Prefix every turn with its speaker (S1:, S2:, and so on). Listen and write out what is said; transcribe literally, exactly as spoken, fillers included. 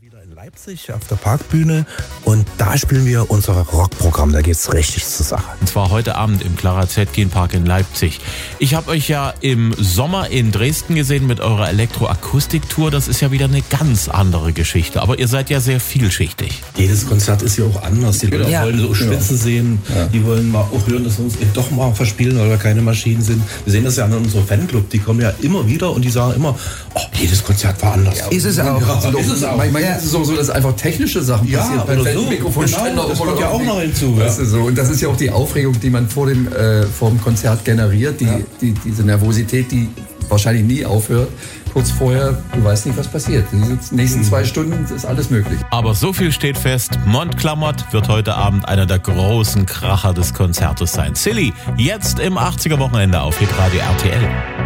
S1: Wieder in Leipzig auf der Parkbühne und da spielen wir unser Rockprogramm, da geht's richtig zur Sache.
S2: Und zwar heute Abend im Clara Zetkin Park in Leipzig. Ich habe euch ja im Sommer in Dresden gesehen mit eurer Elektroakustiktour. Das ist ja wieder eine ganz andere Geschichte, aber ihr seid ja sehr vielschichtig.
S1: Jedes Konzert ist ja auch anders. Die Leute
S3: Ja.
S1: wollen so Schwitzen
S3: Ja.
S1: sehen,
S3: Ja.
S1: die wollen mal auch hören, dass wir uns eben doch mal verspielen, weil wir keine Maschinen sind. Wir sehen das ja an unserem Fanclub, die kommen ja immer wieder und die sagen immer, oh, jedes Konzert war anders.
S3: Ist es auch.
S1: Ja,
S3: Also
S1: ist es auch.
S3: Manchmal ist es auch so, dass einfach technische Sachen
S1: Ja,
S3: passieren.
S1: oder
S3: Beim
S1: so.
S3: Mikrofonständer
S1: Genau, das
S3: oder
S1: kommt ja auch
S3: irgendwie.
S1: noch hinzu,
S3: Weißt
S1: ja.
S3: du, so. Und das ist ja auch die Aufregung, die man vor dem, äh, vor dem Konzert generiert. Die,
S1: Ja.
S3: die, diese Nervosität, die wahrscheinlich nie aufhört. Kurz vorher, du weißt nicht, was passiert. Die nächsten zwei Stunden ist alles möglich.
S2: Aber so viel steht fest, Montclamotte wird heute Abend einer der großen Kracher des Konzertes sein. Silly, jetzt im achtziger Wochenende auf Hitradio R T L.